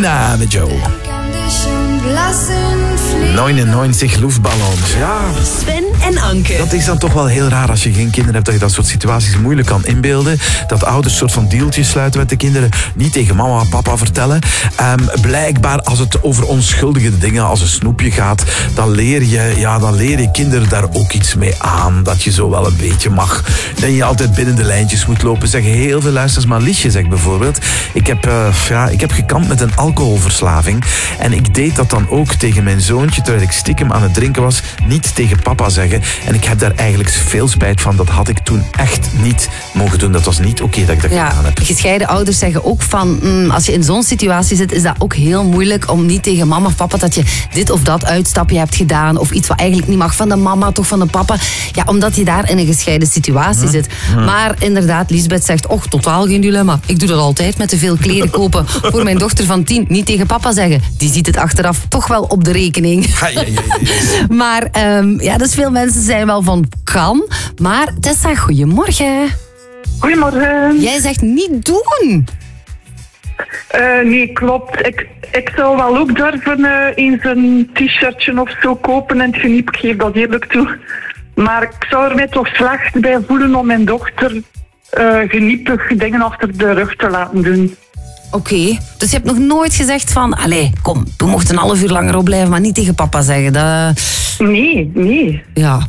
Nina met Joe. 99 luchtballons. Ja. Sven en Anke. Dat is dan toch wel heel raar als je geen kinderen hebt, dat je dat soort situaties moeilijk kan inbeelden. Dat ouders soort van deeltjes sluiten met de kinderen. Niet tegen mama en papa vertellen. Blijkbaar als het over onschuldige dingen als een snoepje gaat, dan leer je kinderen daar ook iets mee aan. Dat je zo wel een beetje mag. Dat je altijd binnen de lijntjes moet lopen. Zeggen heel veel luisteraars. Maar Liesje zegt bijvoorbeeld, ik heb gekampt met een alcoholverslaving. En ik deed dat dan ook tegen mijn zoontje, terwijl ik stiekem aan het drinken was, niet tegen papa zeggen. En ik heb daar eigenlijk veel spijt van. Dat had ik toen echt niet mogen doen. Dat was niet oké dat ik dat gedaan heb. Gescheiden ouders zeggen ook van, als je in zo'n situatie zit, is dat ook heel moeilijk om niet tegen mama of papa dat je dit of dat uitstapje hebt gedaan. Of iets wat eigenlijk niet mag van de mama, toch van de papa. Ja, omdat je daar in een gescheiden situatie zit. Maar inderdaad, Lisbeth zegt, totaal geen dilemma. Ik doe dat altijd met te veel kleren kopen voor mijn dochter van 10. Niet tegen papa zeggen. Die ziet het achteraf toch wel op de rekening. Maar dus veel mensen zijn wel van kan. Maar Tessa, goedemorgen. Goedemorgen. Jij zegt niet doen. Nee, klopt. Ik zou wel ook durven eens een t-shirtje of zo kopen en het geniep. Ik geef dat eerlijk toe. Maar ik zou er mij toch slecht bij voelen om mijn dochter geniepig dingen achter de rug te laten doen. Oké, dus je hebt nog nooit gezegd van, allee, kom, we mochten een half uur langer opblijven, maar niet tegen papa zeggen. Nee. Ja.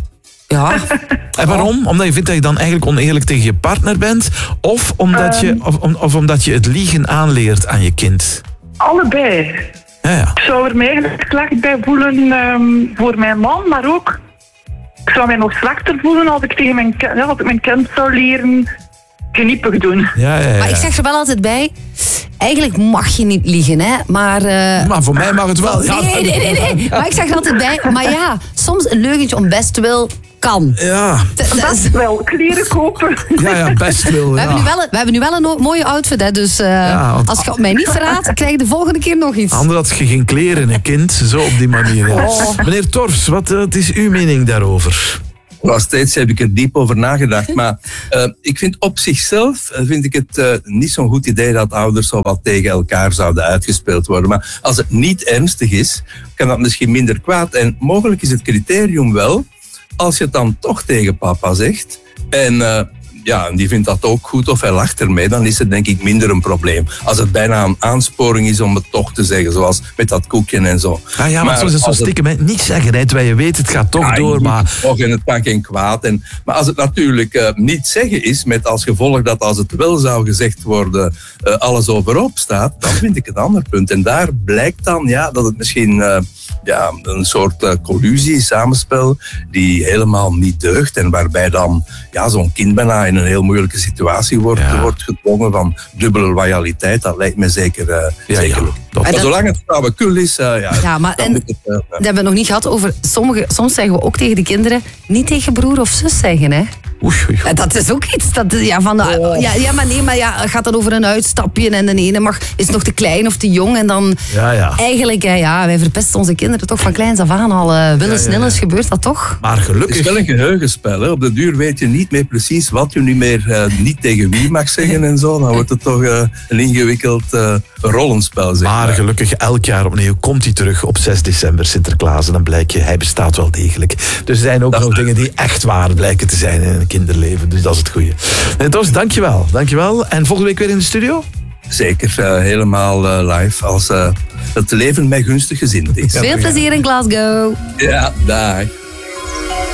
En waarom? Omdat je vindt dat je dan eigenlijk oneerlijk tegen je partner bent? Of omdat je het liegen aanleert aan je kind? Allebei. Ja. Ik zou er mij eigenlijk slecht bij voelen voor mijn man, maar ook ik zou mij nog slechter voelen als ik tegen mijn kind zou leren geniepig doen. Ja. Maar ik zeg er wel altijd bij, eigenlijk mag je niet liegen, hè. Maar voor mij mag het wel. Nee. Maar ik zeg er altijd bij, maar ja, soms een leugentje om bestwil kan. Ja. Best wel, kleren kopen. Ja, best wel. We hebben nu wel een mooie outfit, hè. Dus als je mij niet verraadt, krijg je de volgende keer nog iets. Anders had je geen kleren, een kind. Zo op die manier. Ja. Meneer Torfs, wat is uw mening daarover? Nog steeds heb ik er diep over nagedacht. Maar ik vind op zichzelf het niet zo'n goed idee dat ouders zo wat tegen elkaar zouden uitgespeeld worden. Maar als het niet ernstig is, kan dat misschien minder kwaad. En mogelijk is het criterium wel, als je het dan toch tegen papa zegt en die vindt dat ook goed of hij lacht ermee, dan is het denk ik minder een probleem. Als het bijna een aansporing is om het toch te zeggen, zoals met dat koekje en zo. Maar soms is het zo stiekem, niet zeggen, terwijl je weet, het gaat toch door. En het kan geen kwaad. Maar als het natuurlijk niet zeggen is, met als gevolg dat als het wel zou gezegd worden, alles overhoop staat, dan vind ik een ander punt. En daar blijkt dan dat het misschien een soort collusie, samenspel, die helemaal niet deugt en waarbij dan zo'n kind bijna in een heel moeilijke situatie wordt gedwongen van dubbele loyaliteit. Dat lijkt me zeker maar zolang het flauwekul is... maar dat hebben we nog niet gehad over... Soms zeggen we ook tegen de kinderen, niet tegen broer of zus zeggen, hè. Oei. Dat is ook iets. Het gaat dan over een uitstapje en de ene is nog te klein of te jong. En dan eigenlijk, wij verpesten onze kinderen toch van kleins af aan al. Willens gebeurt dat toch? Maar gelukkig... Het is wel een geheugenspel. Hè. Op de duur weet je niet meer precies wat je nu meer niet tegen wie mag zeggen en zo. Dan wordt het toch een ingewikkeld rollenspel. Zeg maar gelukkig elk jaar opnieuw komt hij terug op 6 december Sinterklaas. En dan blijkt hij bestaat wel degelijk. Dus er zijn ook nog dingen die echt waar blijken te zijn in een kinderleven. Dus dat is het goede. Tos, dankjewel. En volgende week weer in de studio? Zeker, helemaal live als het leven mij gunstig gezind is. Veel plezier in Glasgow. Ja, dag.